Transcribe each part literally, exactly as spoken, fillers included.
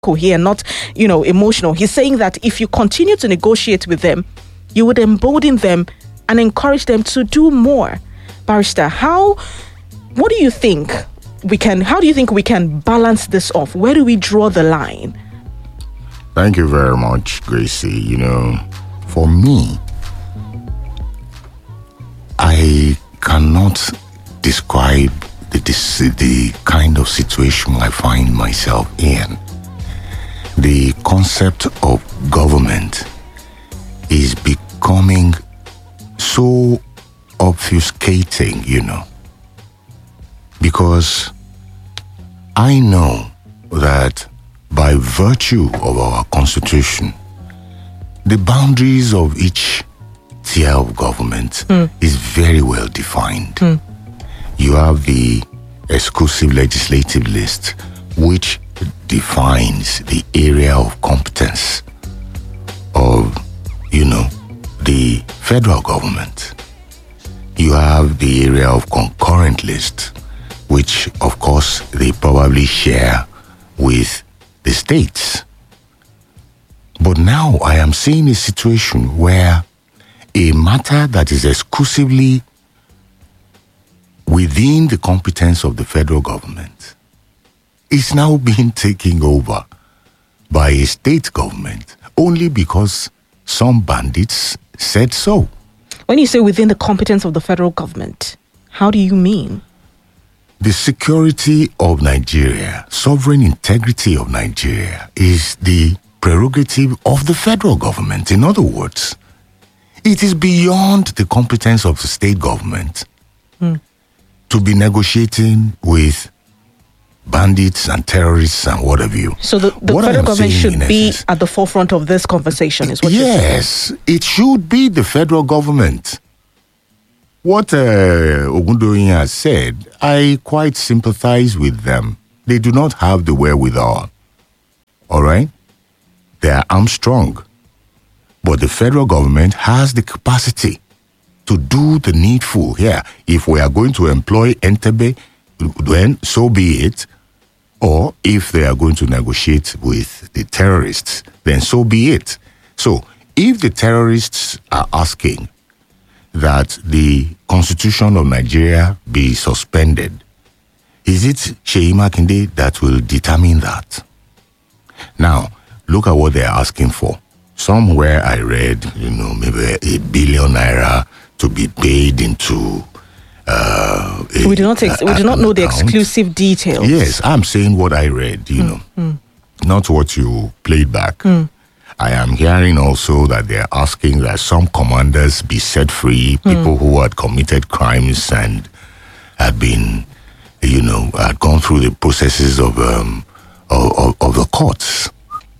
practical here, not, you know, emotional. He's saying that if you continue to negotiate with them, you would embolden them and encourage them to do more. Barrister, how, what do you think we can, how do you think we can balance this off? Where do we draw the line? Thank you very much, Gracie. You know, for me, I cannot describe the, the, the kind of situation I find myself in. The concept of government is becoming so obfuscating, you know, because I know that by virtue of our constitution, the boundaries of each tier of government mm. is very well defined. Mm. You have the exclusive legislative list, which defines the area of competence of, you know, the federal government. You have the area of concurrent list, which, of course, they probably share with the states. But now I am seeing a situation where a matter that is exclusively within the competence of the federal government is now being taken over by a state government only because some bandits said so. When you say within the competence of the federal government, how do you mean? The security of Nigeria, sovereign integrity of Nigeria is the prerogative of the federal government. In other words, it is beyond the competence of the state government mm. to be negotiating with bandits and terrorists and what have you. So the, the federal government should be essence, at the forefront of this conversation, is what yes, you're saying? Yes, it should be the federal government. What uh, Ogundoyin has said, I quite sympathize with them. They do not have the wherewithal. All right? They are armstrong. But the federal government has the capacity to do the needful here. If we are going to employ Entebbe, then so be it. Or if they are going to negotiate with the terrorists, then so be it. So if the terrorists are asking that the Constitution of Nigeria be suspended, is it Seyi Makinde that will determine that? Now, look at what they are asking for. Somewhere I read, you know, maybe a billion naira to be paid into. Uh, a, we do not ex- we do not know account. The exclusive details. Yes, I'm saying what I read, you mm, know, mm. not what you played back. Mm. I am hearing also that they are asking that some commanders be set free, people mm. who had committed crimes and had been, you know, had gone through the processes of um, of, of, of the courts.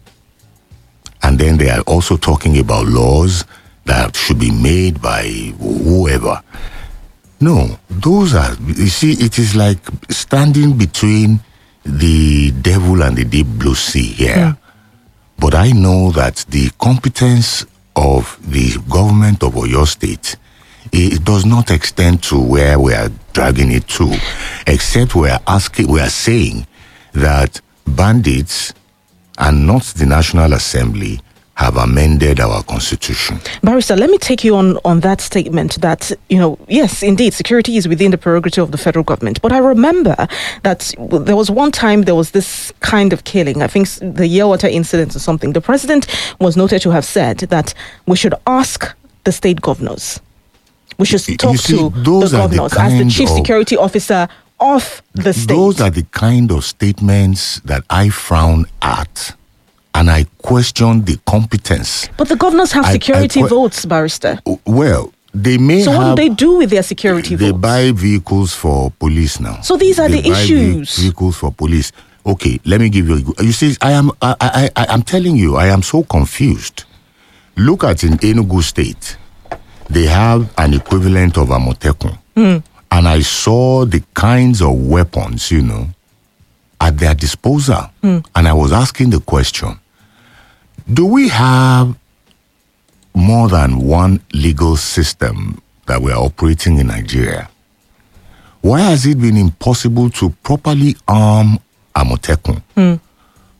And then they are also talking about laws that should be made by whoever. No, those are, you see, it is like standing between the devil and the deep blue sea here. Yeah. But I know that the competence of the government of Oyo State, it does not extend to where we are dragging it to, except we are asking, we are saying that bandits and not the National Assembly have amended our constitution. Barrister, let me take you on, on that statement that, you know, yes, indeed, security is within the prerogative of the federal government. But I remember that there was one time there was this kind of killing, I think the Yearwater incident or something. The president was noted to have said that we should ask the state governors. We should talk see, to the governors the as the chief of, security officer of the state. Those are the kind of statements that I frown at. And I question the competence. But the governors have security I, I, votes, Barrister. Well, they may so have... So what do they do with their security they votes? They buy vehicles for police now. So these are they the buy issues. Vehicles for police. Okay, let me give you... You see, I am, I, I, I, I'm telling you, I am so confused. Look at in Enugu State. They have an equivalent of Amotekun. Mm. And I saw the kinds of weapons, you know, at their disposal. Mm. And I was asking the question, do we have more than one legal system that we are operating in Nigeria? Why has it been impossible to properly arm Amotekun, mm.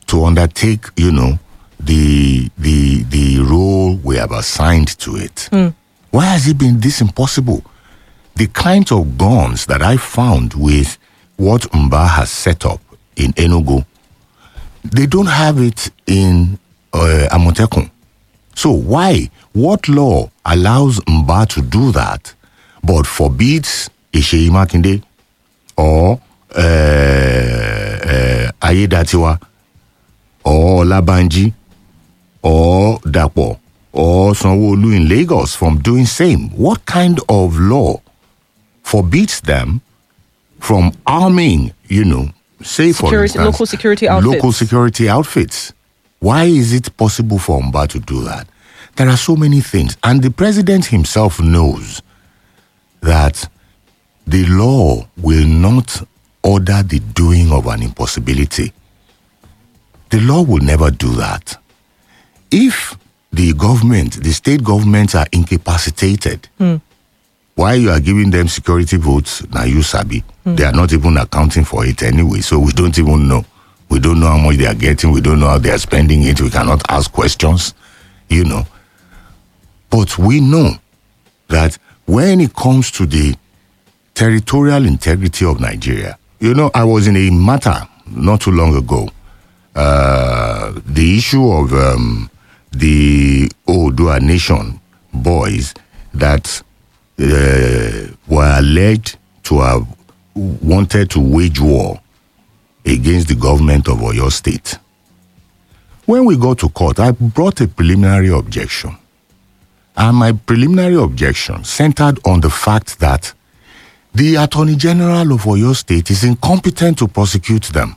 to undertake, you know, the the the role we have assigned to it. Mm. Why has it been this impossible? The kinds of guns that I found with what Mba has set up in Enugu, they don't have it in uh, Amotekun. So why? What law allows Mba to do that, but forbids Isheyi Makinde or uh, uh, Ayedatiwa or Labanji or Dapo or Sanwo-Olu in Lagos from doing same? What kind of law forbids them from arming, you know, say security, for instance, local security outfits? Local security outfits. Why is it possible for Mba to do that? There are so many things. And the president himself knows that the law will not order the doing of an impossibility. The law will never do that. If the government, the state governments are incapacitated, mm. why you are giving them security votes, now you sabi. Mm. They are not even accounting for it anyway, so we don't even know. We don't know how much they are getting. We don't know how they are spending it. We cannot ask questions, you know. But we know that when it comes to the territorial integrity of Nigeria, you know, I was in a matter not too long ago. Uh, the issue of um, the Oodua Nation boys that uh, were alleged to have wanted to wage war against the government of Oyo State. When we got to court, I brought a preliminary objection. And my preliminary objection centered on the fact that the Attorney General of Oyo State is incompetent to prosecute them.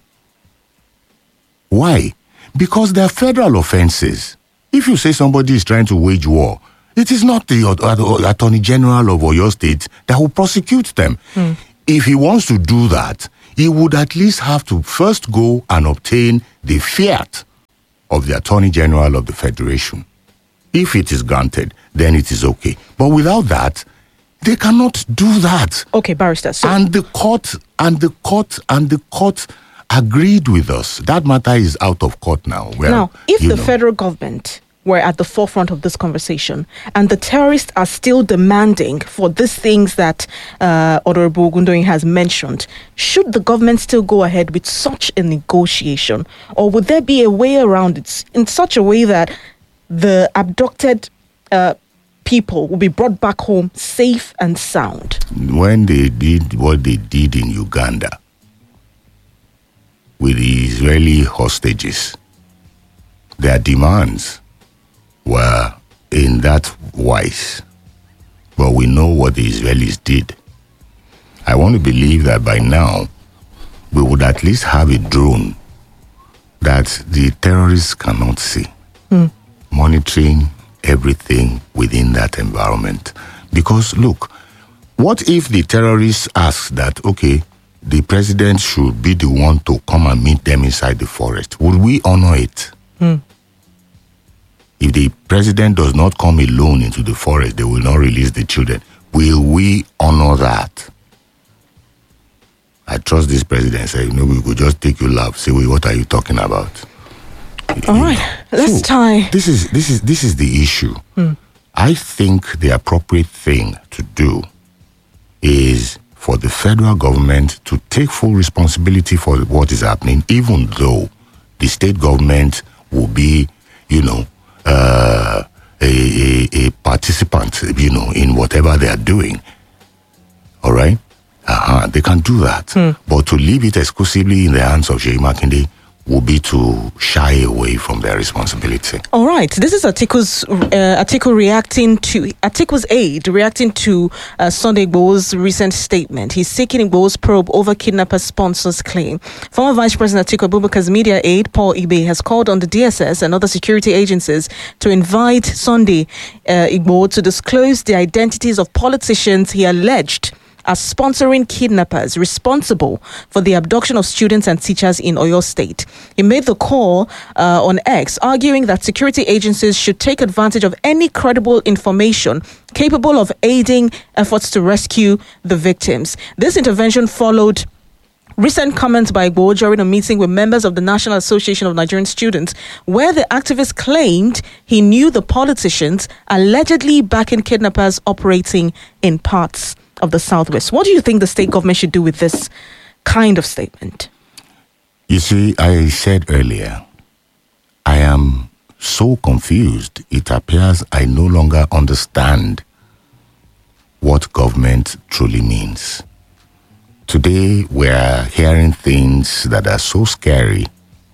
Why? Because they are federal offenses. If you say somebody is trying to wage war, it is not the Attorney General of Oyo State that will prosecute them. Mm. If he wants to do that, he would at least have to first go and obtain the fiat of the Attorney General of the Federation. If it is granted, then it is okay. But without that, they cannot do that. Okay, barrister. So and the court, and the court, and the court agreed with us. That matter is out of court now. Well, now, if the know, federal government were at the forefront of this conversation, and the terrorists are still demanding for these things that uh, Honorable Ogundoyin has mentioned, should the government still go ahead with such a negotiation? Or would there be a way around it in such a way that the abducted uh, people will be brought back home safe and sound? When they did what they did in Uganda with the Israeli hostages, their demands were in that wise. But we know what the Israelis did. I want to believe that by now, we would at least have a drone that the terrorists cannot see, mm. monitoring everything within that environment. Because look, what if the terrorists ask that, okay, the president should be the one to come and meet them inside the forest? Would we honor it? Mm. If the president does not come alone into the forest, they will not release the children. Will we honor that? I trust this president. Say, you know, we could just take you laugh. Say, wait, what are you talking about? All you right, know. Let's so, tie. This is this is this is the issue. Hmm. I think the appropriate thing to do is for the federal government to take full responsibility for what is happening, even though the state government will be, you know, uh, a, a, a participant, you know, in whatever they are doing. All right? Uh-huh, they can do that. Hmm. But to leave it exclusively in the hands of Seyi Makinde will be to shy away from their responsibility. All right. This is Atiku's uh, Atiku reacting to Atiku's aide reacting to uh, Sunday Igboho's recent statement. He's seeking Igboho's probe over kidnapper sponsors' claim. Former Vice President Atiku Abubakar's media aide Paul Ibe has called on the D S S and other security agencies to invite Sunday uh, Igboho to disclose the identities of politicians he alleged as sponsoring kidnappers responsible for the abduction of students and teachers in Oyo State. He made the call uh, on X, arguing that security agencies should take advantage of any credible information capable of aiding efforts to rescue the victims. This intervention followed recent comments by Igboho during a meeting with members of the National Association of Nigerian Students, where the activist claimed he knew the politicians allegedly backing kidnappers operating in parts of the Southwest. What do you think the state government should do with this kind of statement? You see, I said earlier, I am so confused. It appears I no longer understand what government truly means. Today, we're hearing things that are so scary.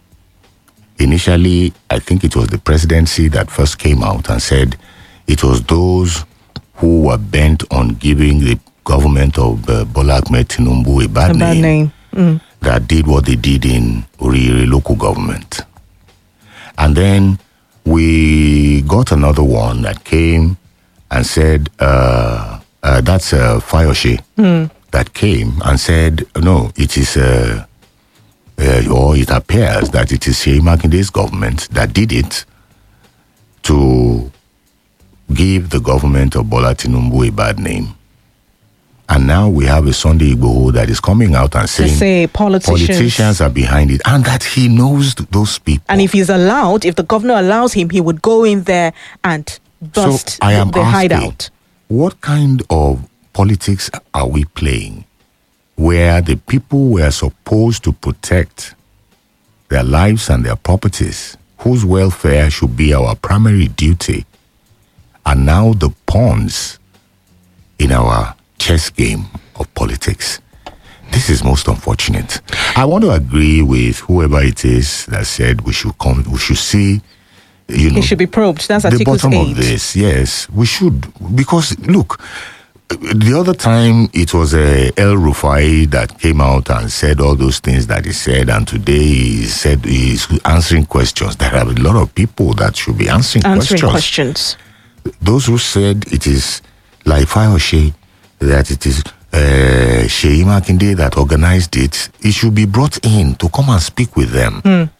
Initially, I think it was the presidency that first came out and said it was those who were bent on giving the government of uh, Bola Ahmed Tinubu a bad, a bad name, name. Mm. that did what they did in Oriri local government. And then we got another one that came and said, uh, uh, that's uh, Fayoshe. Mm. That came and said, no, it is, uh, uh, or it appears that it is Seyi Makinde's government that did it to give the government of Bola Tinubu a bad name. And now we have a Sunday Igboho that is coming out and saying say politicians. politicians are behind it, and that he knows those people. And if he's allowed, if the governor allows him, he would go in there and bust so I am the, the asking, hideout. What kind of politics are we playing where the people were supposed to protect their lives and their properties, whose welfare should be our primary duty, are now the pawns in our chess game of politics? This is most unfortunate. I want to agree with whoever it is that said we should come, we should see, you know, it should be probed. That's the Article bottom eight. of this. Yes, we should, because look, the other time it was uh, El Rufai that came out and said all those things that he said, and today he said he's answering questions. There are a lot of people that should be answering, Answering questions. questions. Those who said it is like Fayoshe, that it is uh, Seyi Makinde that organized it, it should be brought in to come and speak with them. Mm.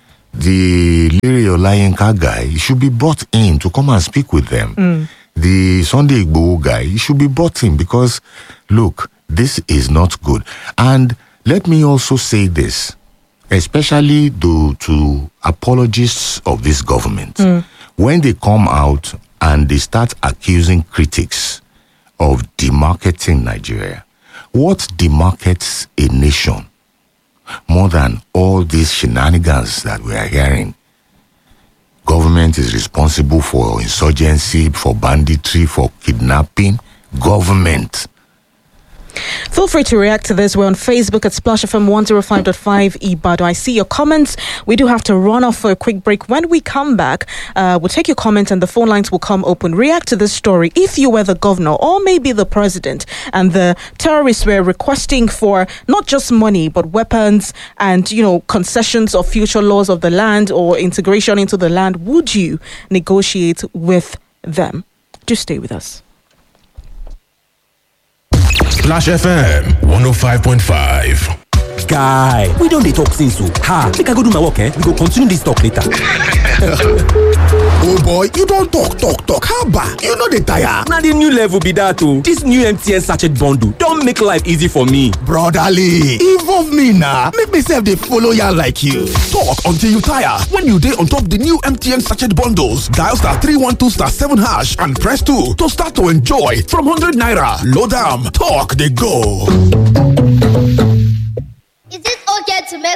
The Liri Olayinka guy, he should be brought in to come and speak with them. Mm. The Sunday Igboho guy, he should be brought in because, look, this is not good. And let me also say this, especially to, to apologists of this government. Mm. When they come out and they start accusing critics of demarketing Nigeria, what demarkets a nation more than all these shenanigans that we are hearing? Government is responsible for insurgency, for banditry, for kidnapping. Government. Feel free to react to this. We're on Facebook at Splash F M one oh five point five Ibadan. I see your comments. We do have to run off for a quick break. When we come back, uh, we'll take your comments and the phone lines will come open. React to this story. If you were the governor or maybe the president and the terrorists were requesting for not just money but weapons and, you know, concessions of future laws of the land or integration into the land, would you negotiate with them? Just stay with us. Splash F M one oh five point five. Guy, we don't dey talk since o. Ha, make I go do my work, eh? We go continue this talk later. Oh boy, you don talk, talk, talk. Haba, you no dey tire. Na the new level be that o. This new M T N sachet bundle don make life easy for me. Brotherly, involve me na. Make me sef dey follow ya like you. Talk until you tire. When you dey on top the new M T N sachet bundles, dial star three one two star seven hash and press two to start to enjoy from one hundred naira. Load am, talk dey go. Is it okay to make